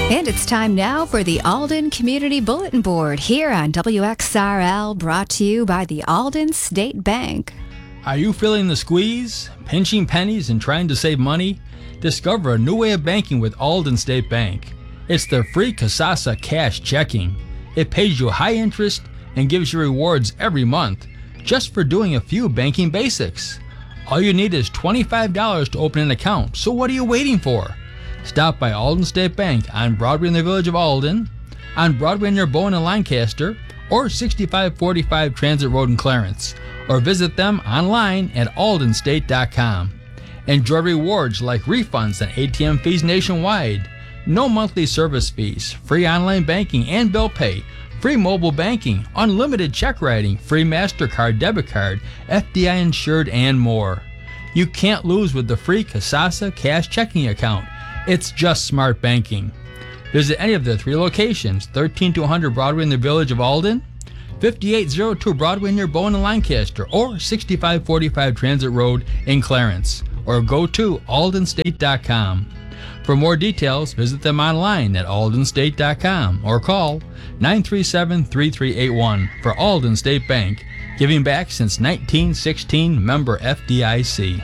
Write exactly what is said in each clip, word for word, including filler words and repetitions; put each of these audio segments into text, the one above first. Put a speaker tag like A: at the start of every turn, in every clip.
A: And it's time now for the Alden Community Bulletin Board here on W X R L, brought to you by the Alden State Bank.
B: Are you feeling the squeeze, pinching pennies and trying to save money? Discover a new way of banking with Alden State Bank. It's their free Kasasa Cash Checking. It pays you high interest and gives you rewards every month just for doing a few banking basics. All you need is twenty-five dollars to open an account, so what are you waiting for? Stop by Alden State Bank on Broadway in the village of Alden, on Broadway near Bowen and Lancaster, or sixty-five forty-five Transit Road in Clarence, or visit them online at alden state dot com. Enjoy rewards like refunds and A T M fees nationwide, no monthly service fees, free online banking and bill pay, free mobile banking, unlimited check writing, free MasterCard, debit card, F D I insured, and more. You can't lose with the free Kasasa Cash Checking account. It's just smart banking. Visit any of the three locations, thirteen to one hundred Broadway in the village of Alden, fifty-eight oh two Broadway near Bowen and Lancaster, or sixty-five forty-five Transit Road in Clarence, or go to alden state dot com. For more details, visit them online at alden state dot com or call nine three seven, three three eight one for Alden State Bank, giving back since nineteen sixteen, member F D I C.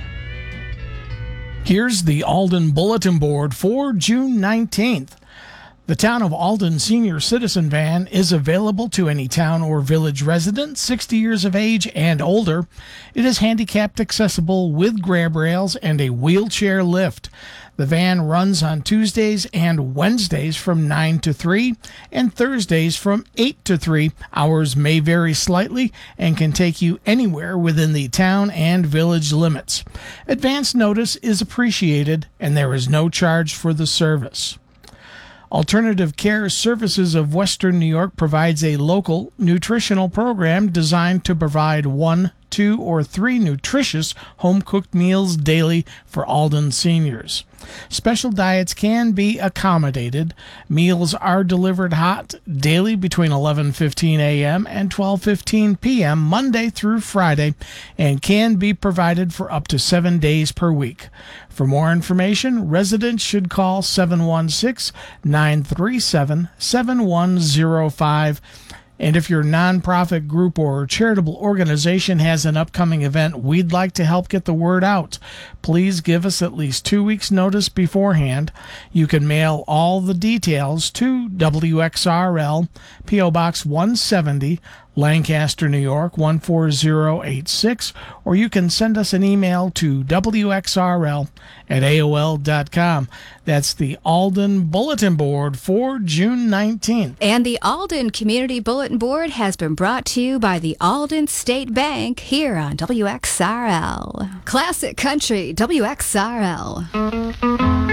C: Here's the Alden Bulletin Board for June nineteenth. The Town of Alden Senior Citizen Van is available to any town or village resident sixty years of age and older. It is handicapped accessible with grab rails and a wheelchair lift. The van runs on Tuesdays and Wednesdays from nine to three and Thursdays from eight to three. Hours may vary slightly and can take you anywhere within the town and village limits. Advance notice is appreciated and there is no charge for the service. Alternative Care Services of Western New York provides a local nutritional program designed to provide one, two, or three nutritious home-cooked meals daily for Alden seniors. Special diets can be accommodated. Meals are delivered hot daily between eleven fifteen a.m. and twelve fifteen p.m. Monday through Friday and can be provided for up to seven days per week. For more information, residents should call seven one six, nine three seven, seven one zero five. And if your nonprofit group or charitable organization has an upcoming event we'd like to help get the word out, please give us at least two weeks' notice beforehand. You can mail all the details to W X R L, P O. Box one seventy, Lancaster, New York one four zero eight six, or you can send us an email to W X R L at A O L dot com. That's the Alden Bulletin Board for June nineteenth.
A: And the Alden Community Bulletin Board has been brought to you by the Alden State Bank here on W X R L. Classic Country, W X R L.